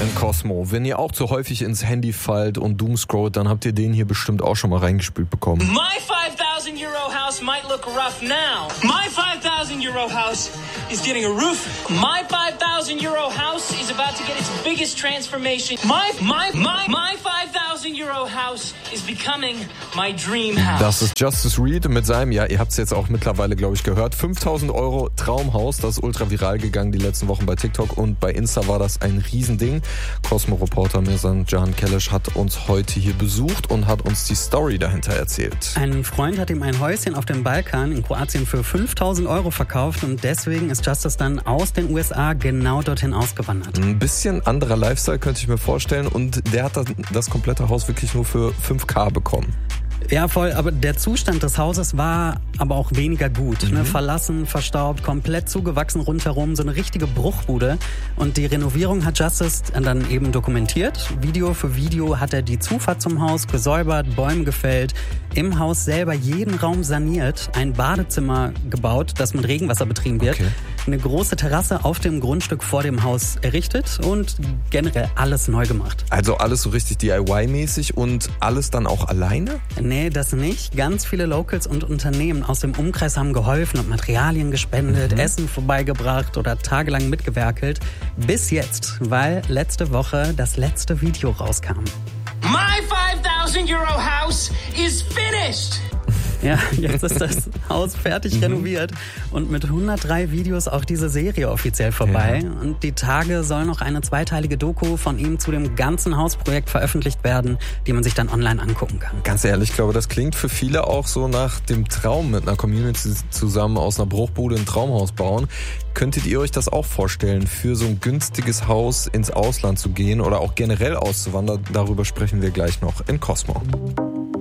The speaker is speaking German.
in Cosmo. Wenn ihr auch zu häufig ins Handy fallt und doomscrollt, dann habt ihr den hier bestimmt auch schon mal reingespielt bekommen. My 5,000 euro house might look rough now. My 5,000 euro house is getting a roof. My 5,000 euro house is about to get its biggest transformation. My 5,000 euro house is becoming my dream house. Das ist Justice Reed mit seinem, ja, ihr habt es jetzt auch mittlerweile, glaube ich, gehört, 5.000 Euro Traumhaus. Das ist ultra viral gegangen die letzten Wochen bei TikTok und bei Insta war das ein Riesending. Cosmo-Reporter Mirsan Can Keleş hat uns heute hier besucht und hat uns die Story dahinter erzählt. Ein Freund hat ihm ein Häuschen auf dem Balkan in Kroatien für 5.000 Euro verkauft und deswegen ist Justice dann aus den USA genau dorthin ausgewandert. Ein bisschen anderer Lifestyle könnte ich mir vorstellen und der hat das komplette Haus wirklich nur für 5.000 bekommen. Ja, voll, aber der Zustand des Hauses war aber auch weniger gut. Ne? Verlassen, verstaubt, komplett zugewachsen rundherum, so eine richtige Bruchbude. Und die Renovierung hat Justice dann eben dokumentiert. Video für Video hat er die Zufahrt zum Haus gesäubert, Bäume gefällt, im Haus selber jeden Raum saniert, ein Badezimmer gebaut, das mit Regenwasser betrieben wird, eine große Terrasse auf dem Grundstück vor dem Haus errichtet und generell alles neu gemacht. Also alles so richtig DIY-mäßig und alles dann auch alleine? Nee, das nicht. Ganz viele Locals und Unternehmen aus dem Umkreis haben geholfen und Materialien gespendet, Essen vorbeigebracht oder tagelang mitgewerkelt. Bis jetzt, weil letzte Woche das letzte Video rauskam. My 5,000 euro house is finished. Ja, jetzt ist das Haus fertig renoviert und mit 103 Videos auch diese Serie offiziell vorbei. Ja. Und die Tage soll noch eine zweiteilige Doku von ihm zu dem ganzen Hausprojekt veröffentlicht werden, die man sich dann online angucken kann. Ganz ehrlich, ich glaube, das klingt für viele auch so nach dem Traum, mit einer Community zusammen aus einer Bruchbude ein Traumhaus bauen. Könntet ihr euch das auch vorstellen, für so ein günstiges Haus ins Ausland zu gehen oder auch generell auszuwandern? Darüber sprechen wir gleich noch in Cosmo.